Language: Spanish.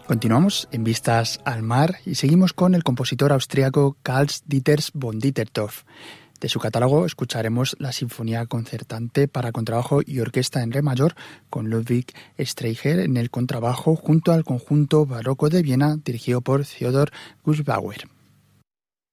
Continuamos en Vistas al Mar y seguimos con el compositor austriaco Karl-Dieter von Dittersdorf. De su catálogo escucharemos la Sinfonía Concertante para contrabajo y orquesta en re mayor con Ludwig Streicher en el contrabajo junto al Conjunto Barroco de Viena dirigido por Theodor Gussbauer.